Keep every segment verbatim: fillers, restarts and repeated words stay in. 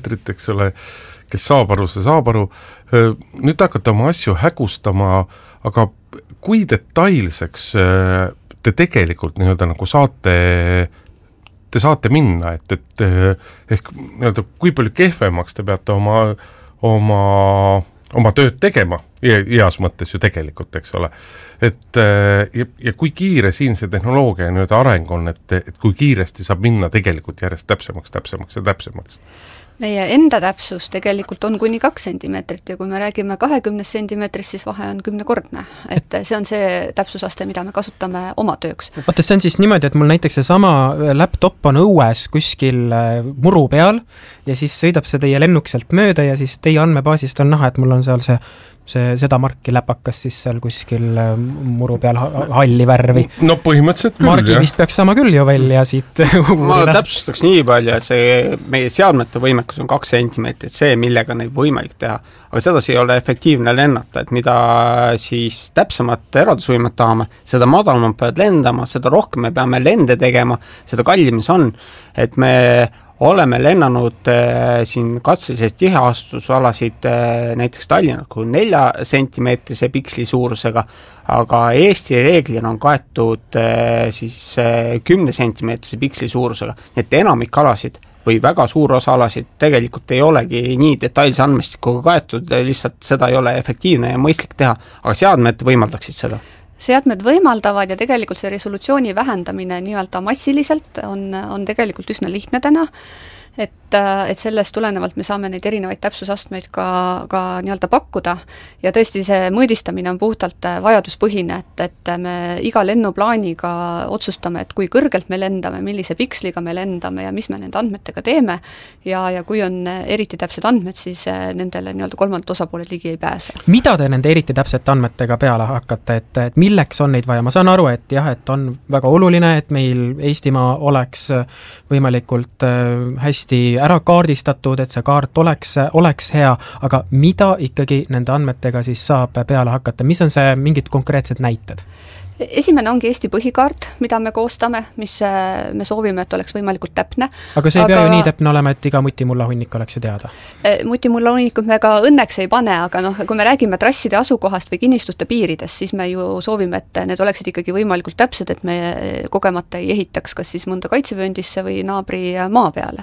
sentimeetrit, eks ole, kes saab aru, see saab aru. Nüüd hakata oma asju hägustama, aga kui detailseks te tegelikult nii-öelda nagu saate, te saate minna, et, et ehk nii-öelda kui palju kehvemaks te peate oma, oma, oma tööd tegema, heas mõttes ju tegelikult, eks ole. Et ja, ja kui kiire siin see tehnoloogia nüüd areng on, et, et kui kiiresti saab minna tegelikult järjest täpsemaks, täpsemaks ja täpsemaks? Meie enda täpsus tegelikult on kuni kaks sentimeetrit ja kui me räägime kahekümnest sentimeetrist, siis vahe on kümnekordne. Et see on see täpsusaste, mida me kasutame oma tööks. Vaata, see on siis niimoodi, et mul näiteks see sama laptop on õues kuskil muru peal ja siis sõidab see teie lennuk sealt mööda ja siis teie andmebaasist on näha, et mul on seal see see seda marki läpakas siis seal kuskil muru peal halli värvi. No põhimõtteliselt küll, Margi jah. vist peaks sama küll ju välja siit. Ma täpsustaks nii palju, et see meie seadmete võimekus on kaks sentimeetrit, see, millega neid võimalik teha. Aga seda ei ole efektiivne lennata, et mida siis täpsemat eraldusvõimet tahame, seda madalamad peavad lendama, seda rohkem me peame lende tegema, seda kallimis on, et me oleme lennanud äh, siin katselised tiheastusalasid äh, näiteks Tallinna kui nelja sentimeetrise piksli suurusega, aga Eesti reeglina on kaetud äh, siis äh, kümne sentimeetrise piksli suurusega, et enamik alasid või väga suur osa alasid tegelikult ei olegi nii detailse andmestikuga kaetud, lihtsalt seda ei ole efektiivne ja mõistlik teha, aga seadmed võimaldaksid seda. Seadmed võimaldavad ja tegelikult see resolutsiooni vähendamine nii-öelda massiliselt on, on tegelikult üsna lihtne täna, et, et sellest tulenevalt me saame neid erinevaid täpsusastmeid ka, ka nii-öelda pakkuda ja tõesti see mõõdistamine on puhtalt vajaduspõhine, et, et me iga lennuplaaniga otsustame, et kui kõrgelt me lendame, millise piksliga me lendame ja mis me nende andmetega teeme ja, ja kui on eriti täpsed andmed, siis nendele nii-öelda kolmandad osapooled ligi ei pääse. Mida te nende eriti täpsete andmetega peale hakkate, et, et milleks on neid vaja? Ma saan aru, et jah, et on väga oluline, et meil Eestimaa oleks võimalikult hästi ära kaardistatud, et see kaart oleks, oleks hea, aga mida ikkagi nende andmetega siis saab peale hakata? Mis on see mingid konkreetsed näited? Esimene ongi Eesti põhikaart, mida me koostame, mis me soovime, et oleks võimalikult täpne. Aga see ei aga... pea ju nii täpne olema, et iga mutimulla hunnik oleks ju teada. Mutimulla hunnikut me ka õnneks ei pane, aga noh, kui me räägime trasside asukohast või kinnistuste piiridest, siis me ju soovime, et need oleksid ikkagi võimalikult täpsed, et me kogemata ei ehitaks kas siis mõnda kaitsevööndisse või naabri maa peale.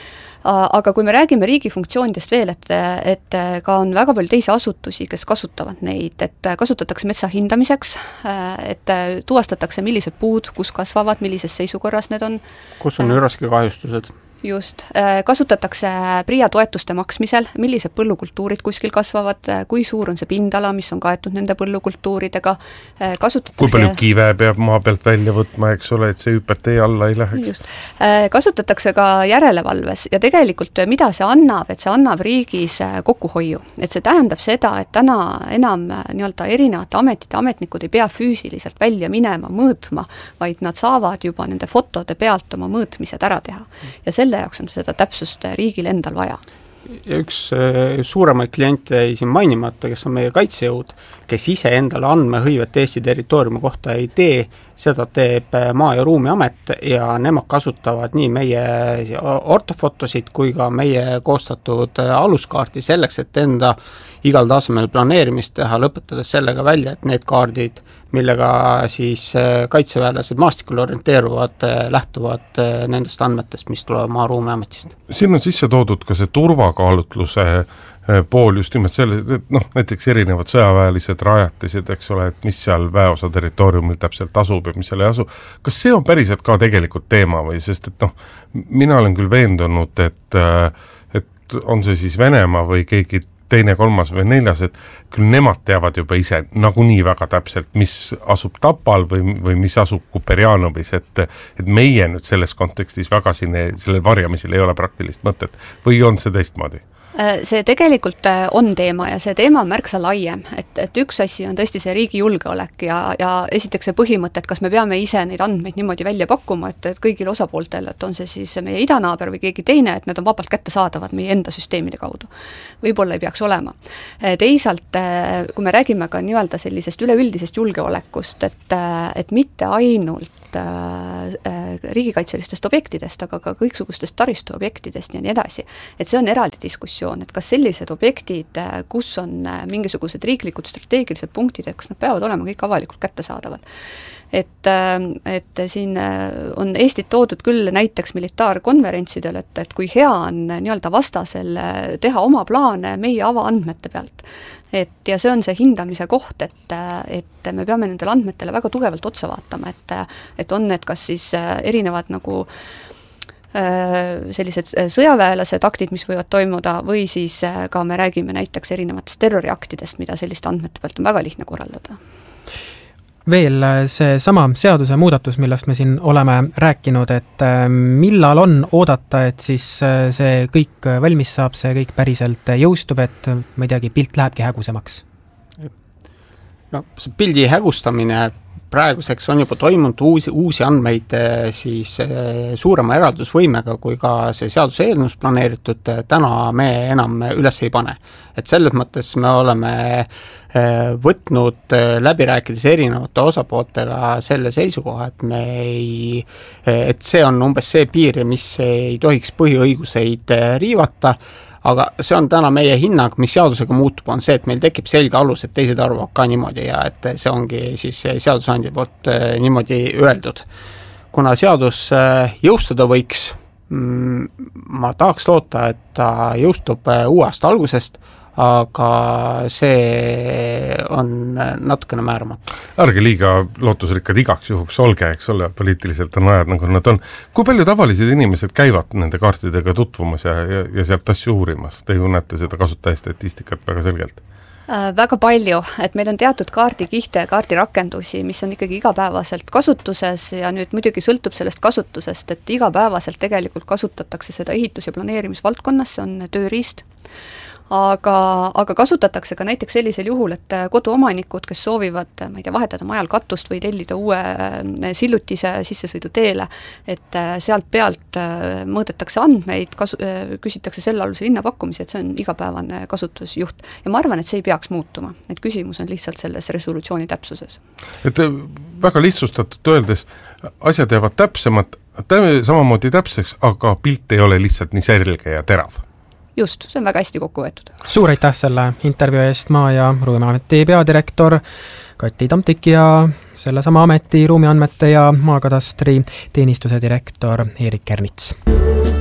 Aga kui me räägime riigi funktsioonidest veel, et, et ka on väga palju teisi asutusi, kes kasutavad neid, et kasutatakse metsa hindamiseks, et tuvastatakse, millised puud, kus kasvavad, millises seisukorras need on. Kus on üraski kahjustused? Just, kasutatakse PRIA toetuste maksmisel, millised põllukultuurid kuskil kasvavad, kui suur on see pindala, mis on kaetud nende põllukultuuridega. Kasutatakse... Kui palju kive peab maa pealt välja võtma, eks ole, et see hüpetee alla ei läheks. Just. Kasutatakse ka järelevalves ja tegelikult mida see annab, et see annab riigis kokkuhoiu. Et see tähendab seda, et täna enam nii-öelda erinevate ametite ametnikud ei pea füüsiliselt välja minema, mõõtma, vaid nad saavad juba nende fotode pealt oma mõõtmised ära teha. Ja selle jaoks on seda täpsust riigil endal vaja. Ja üks suuremaid kliente ei siin mainimata, kes on meie kaitsejõud, kes ise endale andmehõivet Eesti territooriumi kohta ei tee, seda teeb Maa- ja Ruumiamet ja nemad kasutavad nii meie ortofotosid kui ka meie koostatud aluskaarti selleks, et enda igal tasemel planeerimist teha, lõpetades sellega välja, et need kaardid, millega siis kaitseväelased maastikul orienteeruvad, lähtuvad nendest andmetest, mis tulevad Maa- ja Ruumiametist. Siin on sisse toodud ka see turvakaalutluse pool just nimelt selle, noh, näiteks erinevad sõjaväelised rajatised, eks ole, et mis seal väeosa territooriumil täpselt asub ja mis seal ei asu. Kas see on päriselt ka tegelikult teema või, sest et noh, mina olen küll veendunud, et, et on see siis Venemaa või keegi teine, kolmas või neljas, et küll nemad teavad juba ise nagunii väga täpselt, mis asub Tapal või, või mis asub Kuperjanovis, et, et meie nüüd selles kontekstis väga siin, selle varjamisel ei ole praktilist mõtet või on see teistmoodi? See tegelikult on teema ja see teema on märksa laiem, et, et üks asi on tõesti see riigi julgeolek ja, ja esiteks see põhimõte, et kas me peame ise neid andmeid niimoodi välja pakkuma, et, et kõigil osapooltel, et on see siis meie idanaaber või keegi teine, et need on vabalt kätte saadavad meie enda süsteemide kaudu. Võib-olla ei peaks olema. Teisalt, kui me räägime ka nii-öelda sellisest üleüldisest julgeolekust, et, et mitte ainult riigikaitselistest objektidest, aga ka kõiksugustest taristuobjektidest ja nii edasi. Et see on eraldi diskussioon, et kas sellised objektid, kus on mingisugused riiklikud strateegilised punktid, et kas nad peavad olema kõik avalikult kättesaadavad. Et, et siin on Eestit toodud küll näiteks militaarkonverentsidel, et, et kui hea on nii-öelda vastasel teha oma plaane meie avaandmete pealt. Et, ja see on see hindamise koht, et, et me peame nendele andmetele väga tugevalt otsa vaatama, et, et on need kas siis erinevad nagu sellised sõjaväelased aktid, mis võivad toimuda, või siis ka me räägime näiteks erinevatest terroriaktidest, mida selliste andmete pealt on väga lihtne korraldada. Veel see sama seaduse muudatus, millest me siin oleme rääkinud, et millal on oodata, et siis see kõik valmis saab, see kõik päriselt jõustub, et ma ei teagi, pilt lähebki hägusemaks? No see pildi hägustamine praeguseks on juba toimunud uusi, uusi andmeid siis suurema eraldusvõimega, kui ka see seaduse eelnõus planeeritud, täna me enam üles ei pane. Et selles mõttes me oleme võtnud läbi rääkides erinevate osapooltega selle seisukoha, et me ei, et see on umbes see piir, mis ei tohiks põhiõiguseid riivata, aga see on täna meie hinnang, mis seadusega muutub, on see, et meil tekib selge alus, et teised arvavad ka niimoodi ja et see ongi siis seadusandja poolt niimoodi öeldud. Kuna seadus jõustuda võiks, ma tahaks loota, et ta jõustub uue aasta algusest, aga see on natukene määramatu. Ärge liiga lootusrikkad igaks juhuks olge, eks ole, poliitiliselt on ajad nagu nad on. Kui palju tavalised inimesed käivad nende kaartidega tutvumas ja, ja, ja sealt asju uurimas? Te ju näete seda kasutajastatistikat väga selgelt. Väga palju, et meil on teatud kaardikihte ja kaardirakendusi, mis on ikkagi igapäevaselt kasutuses ja nüüd muidugi sõltub sellest kasutusest, et igapäevaselt tegelikult kasutatakse seda ehitus- ja planeerimisvaldkonnas, see on tööriist. Aga, aga kasutatakse ka näiteks sellisel juhul, et koduomanikud, kes soovivad, ma ei tea, vahetada majal katust või tellida uue sillutise sissesõidu teele, et sealt pealt mõõdetakse andmeid, kasu, küsitakse selle alusel hinnapakkumise, et see on igapäevane kasutusjuht. Ja ma arvan, et see ei peaks muutuma, et küsimus on lihtsalt selles resolutsiooni täpsuses. Et väga lihtsustatud öeldes, asjad jäävad täpsemad, samamoodi täpseks, aga pilt ei ole lihtsalt nii selge ja terav. Just, see on väga hästi kokku võetud. Suur aitäh selle intervjuu eest, Maa- ja Ruumiameti peadirektor Kati Tamtik ja selle sama ameti ruumiandmete ja maakadastri teenistuse direktor Erik Kernits.